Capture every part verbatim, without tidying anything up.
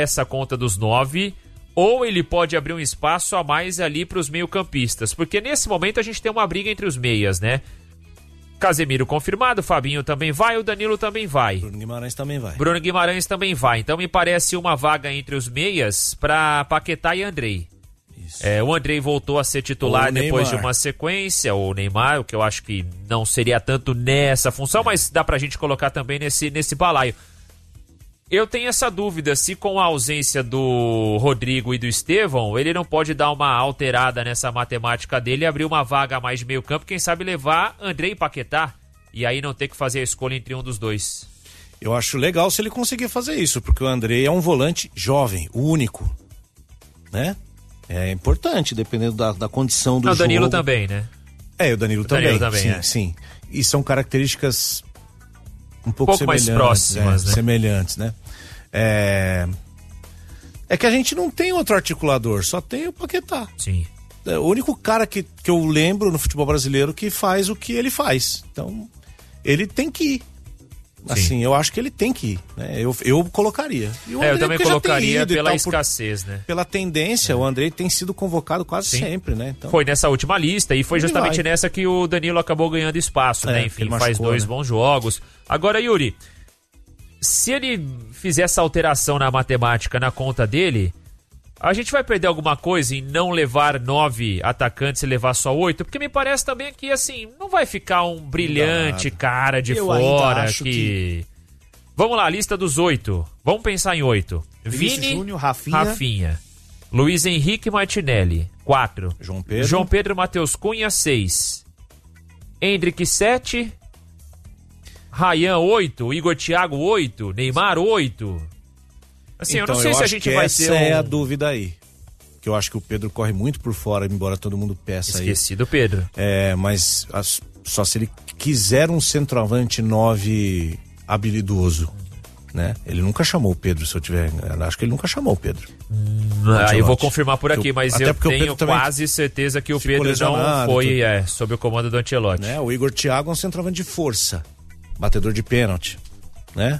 essa conta dos nove, ou ele pode abrir um espaço a mais ali para os meio-campistas, porque nesse momento a gente tem uma briga entre os meias, né? Casemiro confirmado, Fabinho também vai, o Danilo também vai. Bruno Guimarães também vai. Bruno Guimarães também vai. Então me parece uma vaga entre os meias para Paquetá e Andrei. É, o Andrei voltou a ser titular depois de uma sequência, o Neymar, o que eu acho que não seria tanto nessa função, é. mas dá pra gente colocar também nesse, nesse balaio. Eu tenho essa dúvida, se com a ausência do Rodrigo e do Estevão, ele não pode dar uma alterada nessa matemática dele e abrir uma vaga a mais de meio campo, quem sabe levar Andrei e Paquetá, e aí não ter que fazer a escolha entre um dos dois. Eu acho legal se ele conseguir fazer isso, porque o Andrei é um volante jovem, o único, né? É importante, dependendo da, da condição do não, jogo. O Danilo também, né? É, o Danilo, o também, Danilo também, sim, é. sim. E são características um pouco, pouco mais próximas, é, né? Semelhantes, né? É... é que a gente não tem outro articulador, só tem o Paquetá. Sim. É o único cara que, que eu lembro no futebol brasileiro que faz o que ele faz. Então, ele tem que ir. Assim, Sim. eu acho que ele tem que ir, né? Eu, eu colocaria. E o é, eu também colocaria pela tal, escassez, por, né? Pela tendência, é. o Andrei tem sido convocado quase Sim. sempre, né? Então, foi nessa última lista e foi justamente nessa que o Danilo acabou ganhando espaço, é, né? Enfim, machucou, faz dois né? bons jogos. Agora, Yuri, se ele fizer essa alteração na matemática na conta dele, a gente vai perder alguma coisa em não levar nove atacantes e levar só oito? Porque me parece também que, assim, não vai ficar um brilhante cara de Eu fora acho que... que... Vamos lá, lista dos oito. Vamos pensar em oito. Vini, Júnior, Rafinha. Rafinha. Luiz Henrique Martinelli, quatro. João Pedro. João Pedro Matheus Cunha, seis. Endrick, sete. Rayan, oito. Igor Thiago, oito. Neymar, oito. Assim, então, eu não sei eu se a gente vai essa ter. Essa é um... a dúvida aí. Que eu acho que o Pedro corre muito por fora, embora todo mundo peça Esqueci aí. Esqueci do Pedro. É, mas as, só se ele quiser um centroavante nove habilidoso, né? Ele nunca chamou o Pedro, se eu tiver. Acho que ele nunca chamou o Pedro. Hum, aí eu vou confirmar por aqui, eu, mas eu tenho quase certeza que o Pedro não foi é, sob o comando do Ancelotti. Né? O Igor Thiago é um centroavante de força, batedor de pênalti, né?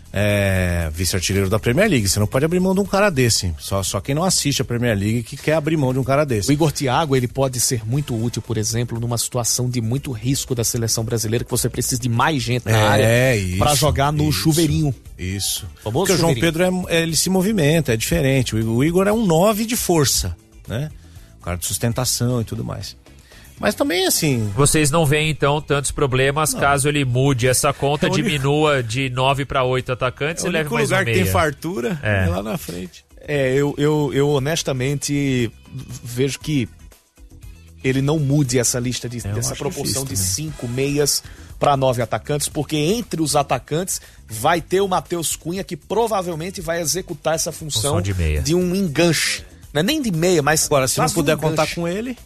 É, vice-artilheiro da Premier League, você não pode abrir mão de um cara desse, só, só quem não assiste a Premier League que quer abrir mão de um cara desse. O Igor Thiago, ele pode ser muito útil, por exemplo, numa situação de muito risco da seleção brasileira, que você precisa de mais gente na é, área para jogar no isso, chuveirinho. Isso, famoso porque chuveirinho. O João Pedro, é, ele se movimenta, é diferente, o, o Igor é um nove de força, né? Um cara de sustentação e tudo mais. Mas também, assim... Vocês não veem, então, tantos problemas não. caso ele mude essa conta, é único... diminua de nove para oito atacantes é e leve mais um meia. O lugar que tem fartura é, é lá na frente. É, eu, eu, eu honestamente vejo que ele não mude essa lista, de, dessa proporção de cinco meias para nove atacantes, porque entre os atacantes vai ter o Matheus Cunha, que provavelmente vai executar essa função, função de, meia. de um enganche. Não é nem de meia, mas... Agora, se não puder um contar com ele...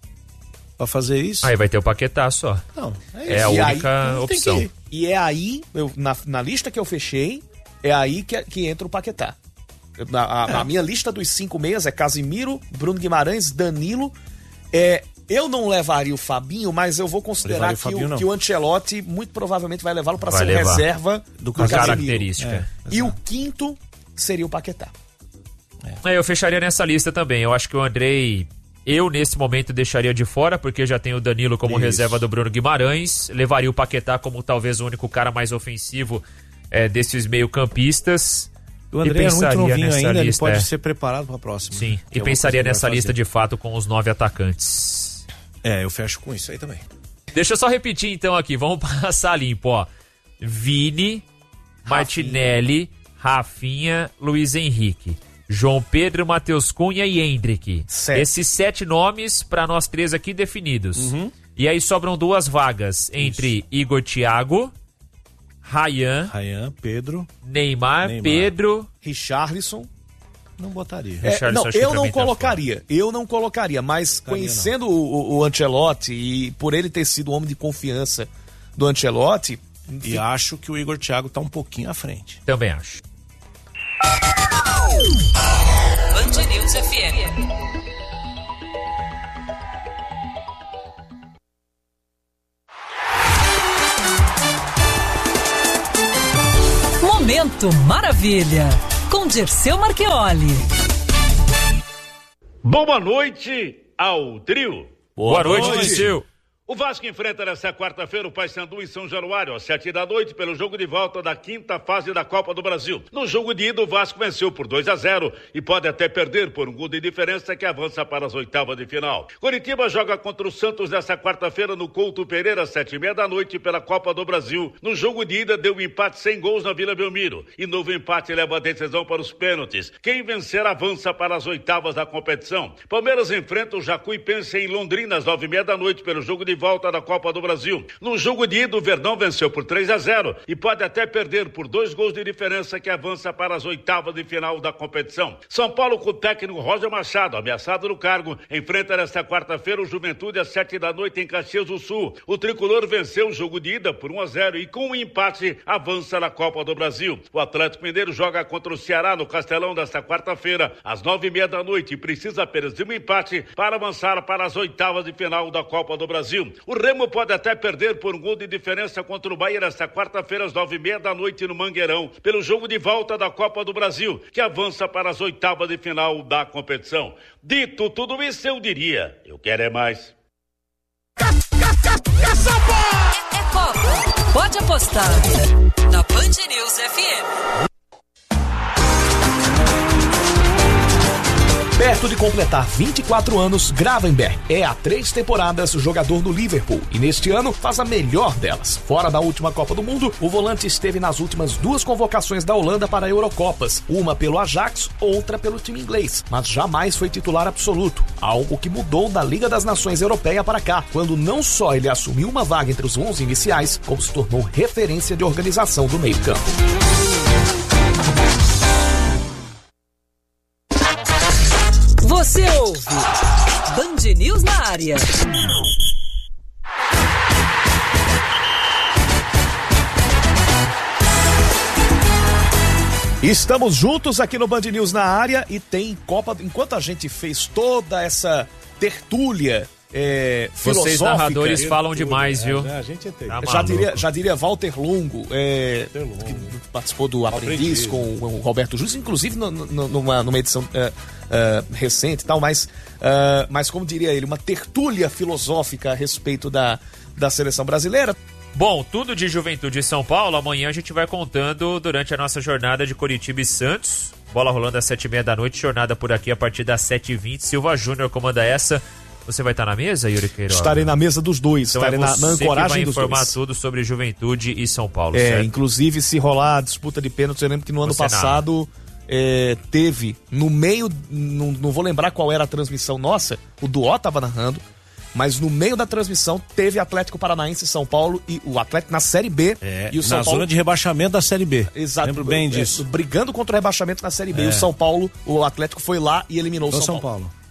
pra fazer isso. Aí vai ter o Paquetá só. Não, é, é a e única aí, opção. E é aí, eu, na, na lista que eu fechei, é aí que, que entra o Paquetá. Na, a, é. a minha lista dos cinco meias é Casemiro, Bruno Guimarães, Danilo. É, eu não levaria o Fabinho, mas eu vou considerar o que, o, que o Ancelotti muito provavelmente vai levá-lo para ser levar. reserva do, do característica. É, e o quinto seria o Paquetá. É. Eu fecharia nessa lista também. Eu acho que o Andrei... Eu, nesse momento, deixaria de fora, porque já tem o Danilo como Isso. reserva do Bruno Guimarães. Levaria o Paquetá como talvez o único cara mais ofensivo é, desses meio-campistas. O André é muito novinho ainda, lista, ele pode é. ser preparado para a próxima. Sim, e é pensaria nessa lista de fato com os nove atacantes. É, eu fecho com isso aí também. Deixa eu só repetir então aqui, vamos passar limpo, ó. Vini, Martinelli, Rafinha, Luiz Henrique. João Pedro, Matheus Cunha e Endrick. Sete. Esses sete nomes para nós três aqui definidos. Uhum. E aí sobram duas vagas entre Isso. Igor Thiago, Rayan, Rayan, Pedro, Neymar, Neymar, Pedro, Richarlison. Não botaria. É, não, eu não colocaria. Tá eu não colocaria, mas Caria conhecendo o, o Ancelotti e por ele ter sido o homem de confiança do Ancelotti... E acho que o Igor Thiago tá um pouquinho à frente. Também acho. Band News F M. Momento Maravilha. com Dirceu Marchioli. Boa noite ao trio. Boa, Boa noite, Dirceu. O Vasco enfrenta nesta quarta-feira o Paysandu em São Januário, às sete da noite, pelo jogo de volta da quinta fase da Copa do Brasil. No jogo de ida, o Vasco venceu por dois a zero e pode até perder por um gol de diferença que avança para as oitavas de final. Coritiba joga contra o Santos nesta quarta-feira no Couto Pereira, às sete e meia da noite, pela Copa do Brasil. No jogo de ida, deu um empate sem gols na Vila Belmiro. E novo empate leva a decisão para os pênaltis. Quem vencer avança para as oitavas da competição. Palmeiras enfrenta o Jacuipense em Londrina, às nove e meia da noite, pelo jogo de volta da Copa do Brasil. No jogo de ida, o Verdão venceu por três a zero e pode até perder por dois gols de diferença que avança para as oitavas de final da competição. São Paulo, com o técnico Roger Machado, ameaçado no cargo, enfrenta nesta quarta-feira o Juventude às sete da noite em Caxias do Sul. O tricolor venceu o jogo de ida por um a zero e com um empate avança na Copa do Brasil. O Atlético Mineiro joga contra o Ceará no Castelão desta quarta-feira às nove e meia da noite e precisa apenas de um empate para avançar para as oitavas de final da Copa do Brasil. O Remo pode até perder por um gol de diferença contra o Bahia nesta quarta-feira às nove e meia da noite no Mangueirão, pelo jogo de volta da Copa do Brasil, que avança para as oitavas de final da competição. Dito tudo isso, eu diria, eu quero é mais. É, é Copa, pode apostar na Band News F M. Perto de completar vinte e quatro anos, Gravenberch é há três temporadas jogador do Liverpool e neste ano faz a melhor delas. Fora da última Copa do Mundo, o volante esteve nas últimas duas convocações da Holanda para Eurocopas, uma pelo Ajax, outra pelo time inglês, mas jamais foi titular absoluto, algo que mudou da Liga das Nações Europeia para cá, quando não só ele assumiu uma vaga entre os onze iniciais, como se tornou referência de organização do meio-campo. Você ouve Band News na área. Estamos juntos aqui no Band News na área e tem Copa. Enquanto a gente fez toda essa tertúlia é, filosófica... Vocês narradores falam demais, viu? É, a gente é tá já, diria, já diria Walter Longo, é, Walter Longo. Que participou do Aprendiz, Aprendiz com o Roberto Justo, inclusive no, no, numa, numa edição uh, uh, recente e tal, mas, uh, mas como diria ele, uma tertúlia filosófica a respeito da, da seleção brasileira. Bom, tudo de Juventude e São Paulo, amanhã a gente vai contando durante a nossa jornada de Coritiba e Santos. Bola rolando às sete e meia da noite, jornada por aqui a partir das sete e vinte. Silva Júnior comanda essa. Você vai estar na mesa, Yuri Queiroga? Estarei na mesa dos dois, então estarei é na, na ancoragem dos dois. Vai informar tudo sobre Juventude e São Paulo, É, certo? inclusive se rolar a disputa de pênaltis, eu lembro que no ano Você passado é, teve, no meio, não, não vou lembrar qual era a transmissão nossa, o Duó tava narrando, mas no meio da transmissão teve Atlético Paranaense e São Paulo, e o Atlético na Série B. É, e o São na Paulo, zona de rebaixamento da Série B. Exato. Lembro bem disso. É, brigando contra o rebaixamento na Série B. É. E o São Paulo, o Atlético foi lá e eliminou o São, São Paulo. Paulo.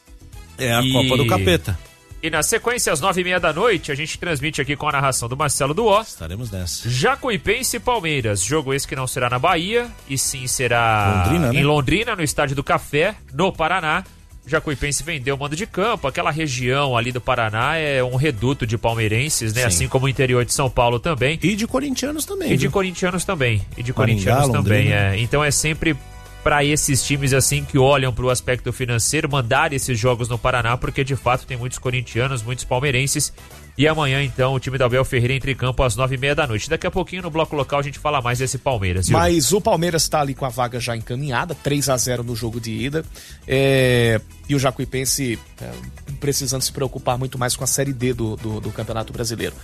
É a e... Copa do Capeta. E na sequência, às nove e meia da noite, a gente transmite aqui com a narração do Marcelo Duó. Estaremos nessa. Jacuipense e Palmeiras. Jogo esse que não será na Bahia, e sim será Londrina, em né? Londrina, no Estádio do Café, no Paraná. Jacuipense vendeu o mando de campo. Aquela região ali do Paraná é um reduto de palmeirenses, né? Sim. Assim como o interior de São Paulo também. E de corintianos também. E viu? de corintianos também. E de Maringá, corintianos também, Londrina. é. Então é sempre para esses times assim que olham para o aspecto financeiro mandar esses jogos no Paraná, porque de fato tem muitos corintianos, muitos palmeirenses. E amanhã, então, o time da Abel Ferreira entra em campo às nove e meia da noite. Daqui a pouquinho, no bloco local, a gente fala mais desse Palmeiras. Viu? Mas o Palmeiras está ali com a vaga já encaminhada, três a zero no jogo de ida. É... E o Jacuipense é, precisando se preocupar muito mais com a Série D do, do, do Campeonato Brasileiro.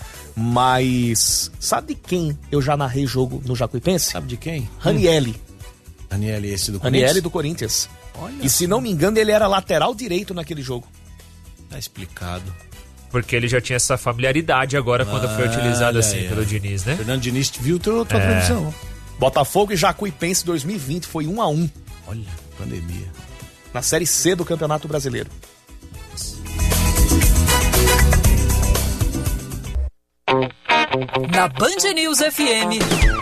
Mas sabe de quem eu já narrei jogo no Jacuipense? Sabe de quem? Ranielli. Hum. Ranielli, esse do Corinthians? Ranielli do Corinthians. Olha e se não me engano, ele era lateral direito naquele jogo. Tá explicado. Porque ele já tinha essa familiaridade agora, quando ah, foi utilizado assim é. pelo Diniz, né? Fernando Diniz viu tua, tua é. previsão. Botafogo e Jacuipense dois mil e vinte foi um a um. Olha, pandemia. Na Série C do Campeonato Brasileiro. Na Band News F M,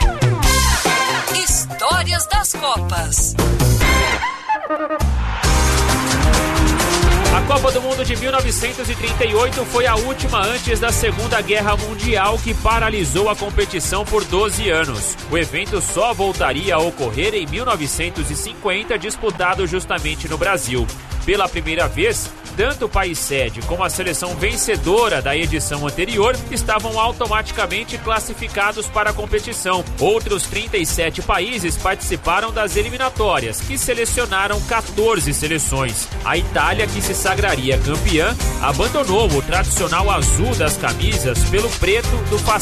Histórias das Copas. A Copa do Mundo de mil novecentos e trinta e oito foi a última antes da Segunda Guerra Mundial que paralisou a competição por doze anos. O evento só voltaria a ocorrer em mil novecentos e cinquenta, disputado justamente no Brasil. Pela primeira vez, tanto o país sede como a seleção vencedora da edição anterior estavam automaticamente classificados para a competição. Outros trinta e sete países participaram das eliminatórias, que selecionaram quatorze seleções. A Itália, que se sagraria campeã, abandonou o tradicional azul das camisas pelo preto do